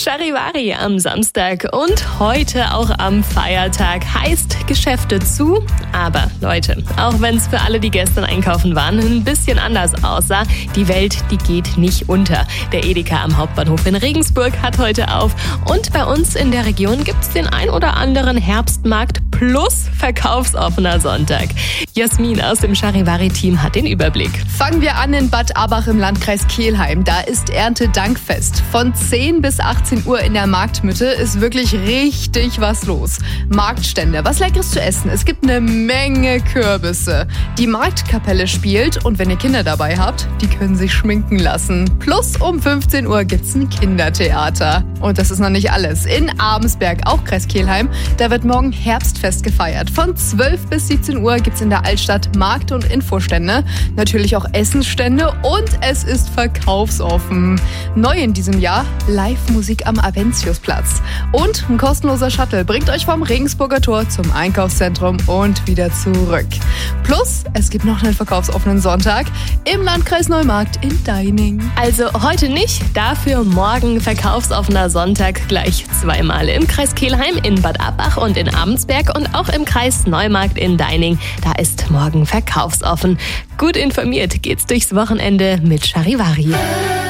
Charivari am Samstag und heute auch am Feiertag heißt Geschäfte zu. Aber Leute, auch wenn es für alle, die gestern einkaufen waren, ein bisschen anders aussah, die Welt, die geht nicht unter. Der Edeka am Hauptbahnhof in Regensburg hat heute auf und bei uns in der Region gibt es den ein oder anderen Herbstmarkt plus verkaufsoffener Sonntag. Jasmin aus dem Charivari-Team hat den Überblick. Fangen wir an in Bad Abach im Landkreis Kelheim. Da ist Erntedankfest. Von 10 bis 18 Uhr in der Marktmitte ist wirklich richtig was los. Marktstände, was Leckeres zu essen. Es gibt eine Menge Kürbisse. Die Marktkapelle spielt und wenn ihr Kinder dabei habt, die können sich schminken lassen. Plus um 15 Uhr gibt's ein Kindertheater. Und das ist noch nicht alles. In Abensberg, auch Kreis Kelheim, da wird morgen Herbstfest gefeiert. Von 12 bis 17 Uhr gibt's in der Altstadt Markt- und Infostände, natürlich auch Essensstände und es ist verkaufsoffen. Neu in diesem Jahr Live-Musik am Aventiusplatz. Und ein kostenloser Shuttle bringt euch vom Regensburger Tor zum Einkaufszentrum und wieder zurück. Plus, es gibt noch einen verkaufsoffenen Sonntag im Landkreis Neumarkt in Deining. Also heute nicht, dafür morgen verkaufsoffener Sonntag gleich zweimal. Im Kreis Kelheim, in Bad Abach und in Abensberg und auch im Kreis Neumarkt in Deining. Da ist morgen verkaufsoffen. Gut informiert geht's durchs Wochenende mit Charivari.